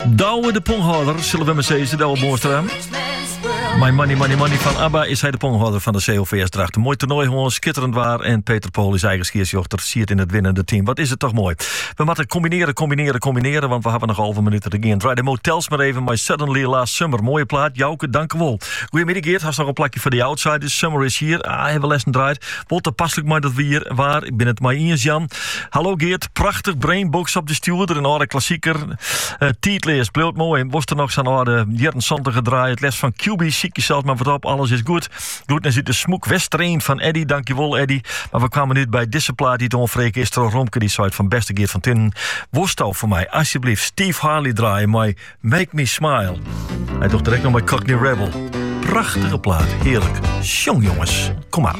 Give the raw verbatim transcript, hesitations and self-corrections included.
Douwe de ponghouder, zullen we maar zeggen, Douwe Boonstra. My Money Money Money van ABBA is hij de ponghouder van de C O V S-dracht. Een mooi toernooi, gewoon schitterend waar. En Peter Pool is eigen schiersjochter, ziet in het winnende team. Wat is het toch mooi. We moeten combineren, combineren, combineren, want we hebben nog halve minuten te gaan. Draai de motels maar even, My Suddenly Last Summer. Mooie plaat, Jouke, dank u wel. Goedemiddag Geert, had nog een plakje voor de outsiders. Summer is hier, ah, hebben we lessen draait. Wat toepasselijk maar dat we hier waar. Ik ben het maar eens, Jan. Hallo Geert, prachtig brainbox op de stuurder. Een oude klassieker. Uh, Tietlees, bleef mooi. Was er nog zo'n oude jaren zeventig gedraaid. Les van Q B, ziek jezelf maar wat op, alles is goed. Goed, dan zit de smoek Westereen van Eddy. Dankjewel Eddy. Maar we kwamen nu bij deze plaat die te onvreken is. Tro Romke die zei van beste Geert van Tinnen. Worstel voor mij, alsjeblieft. Steve Harley draaien, my Make Me Smile. Hij doet direct nog bij Cockney Rebel. Prachtige plaat, heerlijk. Jong jongens, kom maar.